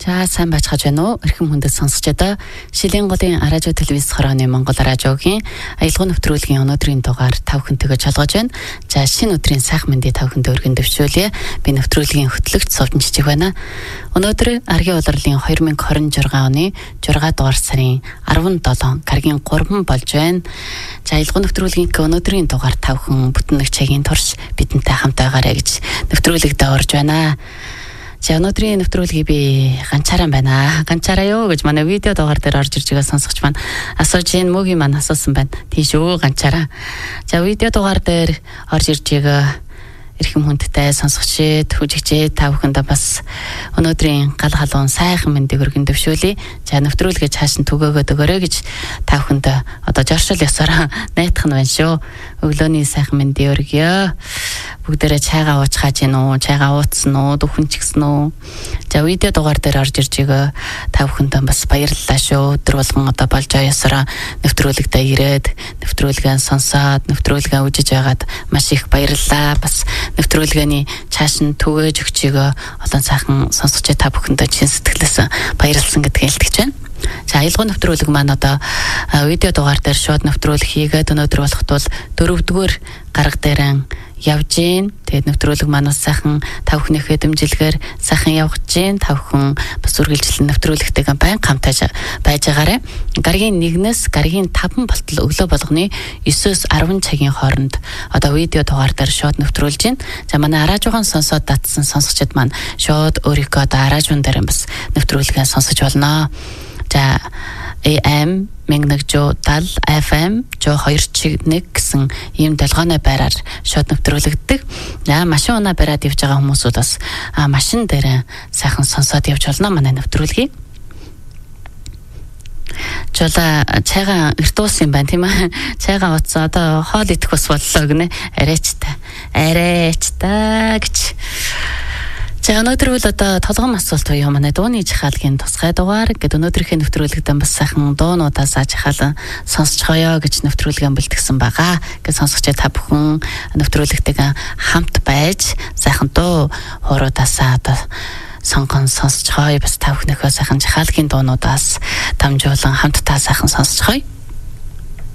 За сайн байцгааж байна уу? Эрхэм хүндэт сонсогчдоо Шилийн голын радио телевиз хорооны Монгол радиогийн аялал нэвтрүүлгийн өнөөдрийн дугаар тавхинтэйг чалгаж байна. За шинэ өдрийн сайхан мэндийг тавхинтэй өргөн дэвшүүлье. Би нэвтрүүлгийн хөтлөгч Совдон Жижиг байна. Өнөөдөр Аргийн улирлын 2026 оны 6 дугаар сарын 17 гарагийн 3 болж байна. За аялал нэвтрүүлгийн өнөөдрийн дугаар тавхан бүтэн нэг цагийн турш бидэнтэй хамт байгаарай гэж нэвтрүүлэгдээ орж байна. За өнөөдрийн нэвтрүүлгийг би ганцаараа байна. Ганцаараа юу гэж манай видео дугаар дээр орж ирж байгаа сонсогч маань асууж ийн мөгийн маань асуусан байна. Тийш үү ганцаараа. За видео дугаар дээр орж ирж байгаа эрхэм хүндтэй сонсогчид, хүжигчид та бүхэндээ бас өнөөдрийн гал халуун сайхан мэндийг өргөн дэвшүүлье. За нэвтрүүлгээ цааш нь түгээгөөд өгөөрэй гэж та бүхэндээ одоо жоршил ёсоор найтах нь байна шүү. Өглөөний сайхан мэндийг өргөё. Бүгдээрээ чайгаа уучгааж гин үү, чайгаа ууцсан уу, дөхөн ч гисэн үү. За видео дугаар дээр орж ирж байгаа та бүхэндээ бас баярлалаа шүү. Өдөр болгон одоо болж байгаа ёсоор нэвтрүүлэгдээ ирээд нэвтрүүлгээ сонсоод нэвтрүүлгээ үжиж байгаад маш их баярлалаа. Бас нэвтрүүлгээний цааш нь түгээж өгчөөгөө олон сайхан сонсогч та бүхэндээ чин сэтгэлээс баярлсан гэдгийг хэлтгэж байна. За аялал нэвтрүүлэг маань одоо видео дугаар дээр шууд нэвтрүүлэг хийгээд өнөөдөр болоход бол 4-р гараг дээрэн явж гин. Тэгээд нэвтрүүлэг маань бас сайхан та бүхнийхээ дэмжлэгээр сайхан явж гин. Та бүхэн бас үргэлжлэн нэвтрүүлэгтэйгээ байн хамтаж байж байгаарай. Гарагийн 1-ээс гарагийн 5 болтол өглөө болгоны 9-өөс 10 цагийн хооронд одоо видео дугаар дээр шууд нэвтрүүлж гин. За манай араажуухан сонсоод татсан сонсогчид маань шууд өөрийнхөө одоо араажуун дээр бас нэвтрүүлгээ сонсож болно. За AM 1170 FM 102.1 гэсэн ийм долгооны байраар шууд нэвтрүүлэгддэг. Машин унаа бариад явж байгаа хүмүүс бас машин дээр сайхан сонсоод явж болно манай нэвтрүүлгийг. Жолоо чайгаа эртүүлсэн юм байна тийм ээ. Чайгаа уцаа одоо хоол идэх бас боллоо гинэ. Арайч та гэж. За өнөөдөр бол одоо толгом асуулт буюу манай дууны жихаалгийн тусгай дугаар гэдэг өнөөдрийнхээ нэвтрүүлэгтэн бас сайхан дуунуудаас жихаалan сонсцгоё гэж нэвтрүүлгэн бэлтгэсэн байгаа. Гэж сонсогч та бүхэн нэвтрүүлэгтэйгээ хамт байж сайхан дуу хууруудаас одоо сонгон сонсцгоё. Бас та бүхнийхөө сайхан жихаалгийн дуунуудаас дамжуулан хамтдаа сайхан сонсцгоё.